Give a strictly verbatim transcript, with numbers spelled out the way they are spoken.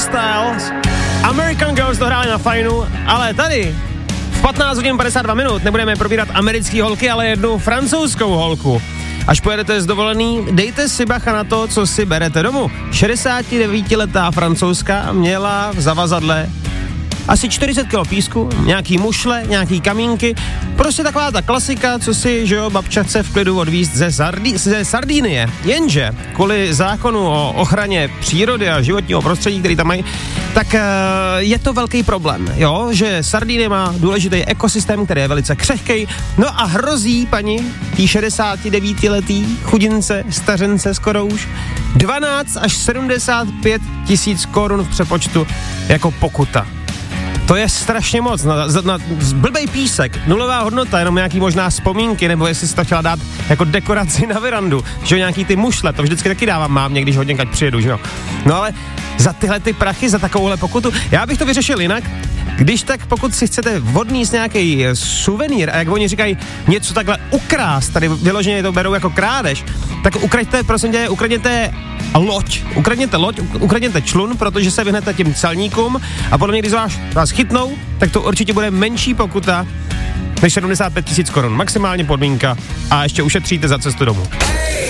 Styles, American Girls to hráli na fajnu, ale tady v patnáct hodin padesát dva minut nebudeme probírat americký holky, ale jednu francouzskou holku. Až pojedete z dovolený, dejte si bacha na to, co si berete domů. šedesátidevítiletá Francouzka měla v zavazadle asi čtyřicet kilo písku, nějaký mušle, nějaký kamínky, prostě taková ta klasika, co si, že jo, babča chce v klidu odvízt ze, Sardi- ze Sardinie. Jenže kvůli zákonu o ochraně přírody a životního prostředí, který tam mají, tak uh, je to velký problém, jo, že Sardinie má důležitý ekosystém, který je velice křehkej, no a hrozí paní, tý šedesátidevítiletý chudince, stařence skoro už, dvanáct až sedmdesát pět tisíc korun v přepočtu jako pokuta. To je strašně moc, na, na, na blbej písek, nulová hodnota, jenom nějaký možná vzpomínky, nebo jestli si to chtěla dát jako dekoraci na verandu, že jo, nějaký ty mušle, to vždycky taky dávám mámě, když hodně přijedu, že jo. No ale za tyhle ty prachy, za takovouhle pokutu, já bych to vyřešil jinak, když tak pokud si chcete odníst nějaký suvenýr a jak oni říkají něco takhle ukrást, tady vyloženě to berou jako krádež, tak ukraďte, prosím tě, ukradněte loď, ukradněte loď, ukradněte člun, protože se vyhnete tím celníkům a podle mě, když vás, vás chytnou, tak to určitě bude menší pokuta než sedmdesát pět tisíc korun, maximálně podmínka a ještě ušetříte za cestu domů.